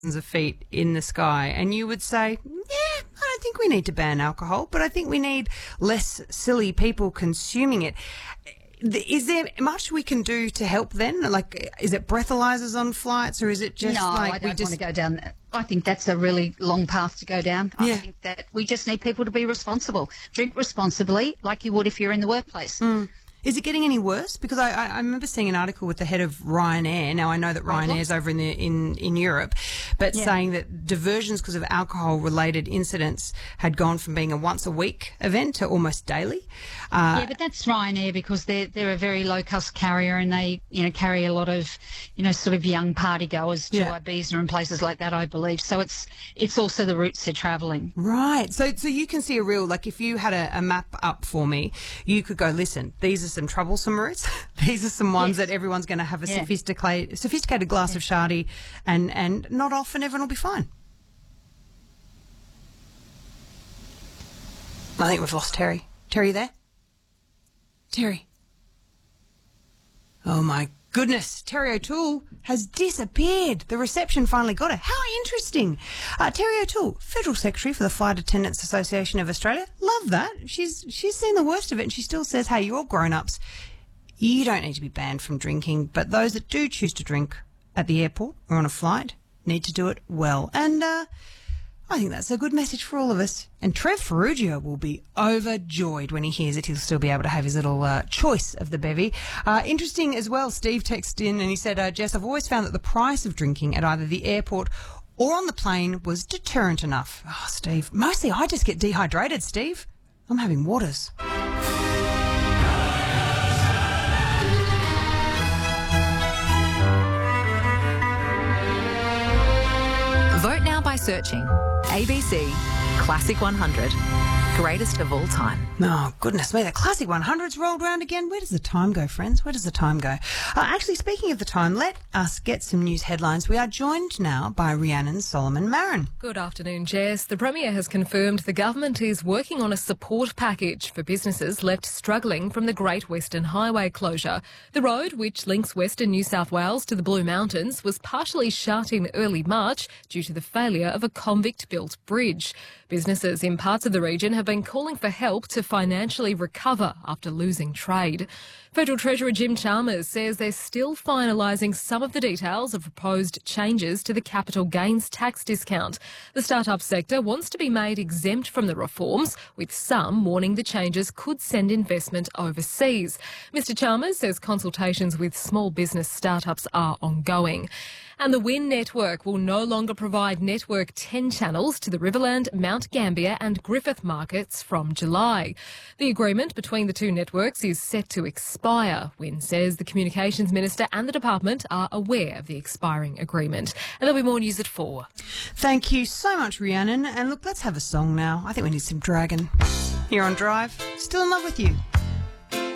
of feet in the sky, and you would say, yeah, I don't think we need to ban alcohol, but I think we need less silly people consuming it. Is there much we can do to help then? Like, is it breathalyzers on flights, or is it just I don't want to go down that. I think that's a really long path to go down. I think that we just need people to be responsible. Drink responsibly, like you would if you're in the workplace. Is it getting any worse? Because I remember seeing an article with the head of Ryanair. Now, I know that Ryanair's over in Europe, but saying that diversions because of alcohol-related incidents had gone from being a once-a-week event to almost daily. Yeah, but that's Ryanair because they're a very low-cost carrier, and they carry a lot of sort of young party-goers to Ibiza and places like that, I believe. So it's also the routes they're travelling. Right. So you can see a real, like, if you had a map up for me, you could go, listen, these are some troublesome routes. These are some ones that everyone's going to have a sophisticated glass of shardy, and not often everyone will be fine. I think we've lost Terry. Terry, you there? Terry. Oh my goodness, Terry O'Toole has disappeared. The reception finally got her. How interesting. Terry O'Toole, Federal Secretary for the Flight Attendants Association of Australia. Love that. She's seen the worst of it, and she still says, hey, you're all grown-ups. You don't need to be banned from drinking, but those that do choose to drink at the airport or on a flight need to do it well. And I think that's a good message for all of us. And Trev Ferruggio will be overjoyed when he hears it. He'll still be able to have his little choice of the bevy. Interesting as well, Steve texted in and he said, Jess, I've always found that the price of drinking at either the airport or on the plane was deterrent enough. Oh, Steve, mostly I just get dehydrated, Steve. I'm having waters. Vote now by searching ABC Classic 100, greatest of all time. Oh, goodness me, the Classic 100's rolled round again. Where does the time go, friends? Where does the time go? Actually, speaking of the time, let us get some news headlines. We are joined now by Rhiannon Solomon-Marin. Good afternoon, Jess. The Premier has confirmed the government is working on a support package for businesses left struggling from the Great Western Highway closure. The road, which links Western New South Wales to the Blue Mountains, was partially shut in early March due to the failure of a convict-built bridge. Businesses in parts of the region have been calling for help to financially recover after losing trade. Federal Treasurer Jim Chalmers says they're still finalising some of the details of proposed changes to the capital gains tax discount. The start-up sector wants to be made exempt from the reforms, with some warning the changes could send investment overseas. Mr Chalmers says consultations with small business start-ups are ongoing. And the WIN network will no longer provide Network 10 channels to the Riverland, Mount Gambier and Griffith markets from July. The agreement between the two networks is set to expire. WIN says the Communications Minister and the Department are aware of the expiring agreement. And there'll be more news at 4. Thank you so much, Rhiannon. And look, let's have a song now. I think we need some Dragon. Here on Drive, Still in Love with You.